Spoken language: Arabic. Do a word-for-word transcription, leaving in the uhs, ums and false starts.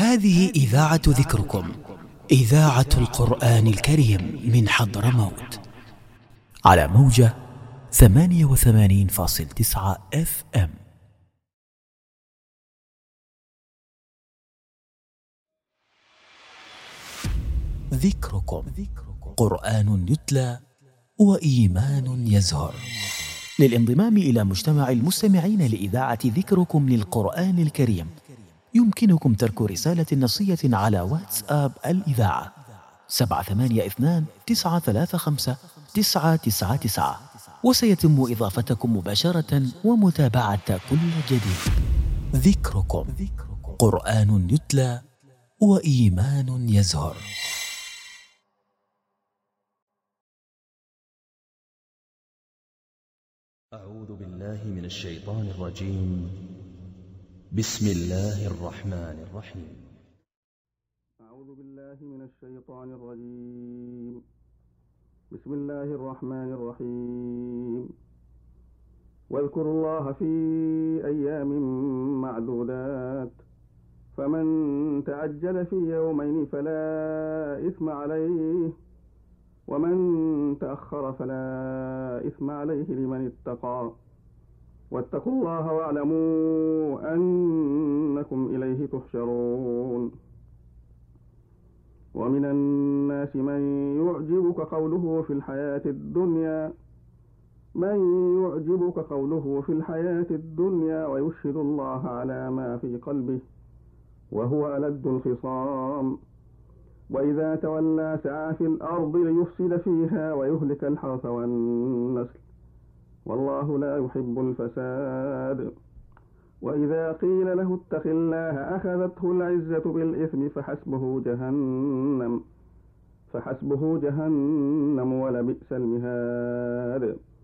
هذه إذاعة ذكركم، إذاعة القرآن الكريم من حضرموت، على موجة ثمانية وثمانين فاصل تسعة اف ام. ذكركم، قرآن يتلى وإيمان يزهر. للانضمام إلى مجتمع المستمعين لإذاعة ذكركم للقرآن الكريم يمكنكم ترك رسالة نصية على واتساب الإذاعة سبعة ثمانية اثنان تسعة ثلاثة خمسة تسعة تسعة تسعة، وسيتم إضافتكم مباشرة ومتابعة كل جديد. ذكركم، قرآن يتلى وإيمان يزهر. أعوذ بالله من الشيطان الرجيم. بسم الله الرحمن الرحيم. أعوذ بالله من الشيطان الرجيم. بسم الله الرحمن الرحيم. واذكروا الله في أيام معدودات، فمن تعجل في يومين فلا إثم عليه، ومن تأخر فلا إثم عليه لمن اتقى، واتقوا الله واعلموا أنكم إليه تحشرون. ومن الناس من يعجبك قوله في الحياة الدنيا من يعجبك قوله في الحياة الدنيا ويشهد الله على ما في قلبه وهو ألد الخصام، وإذا تولى سعى في الأرض ليفسد فيها ويهلك الحرث والنسل، والله لا يحب الفساد. وإذا قيل له اتق الله أخذته العزة بالإثم فحسبه جهنم فحسبه جهنم ولبئس المهاد.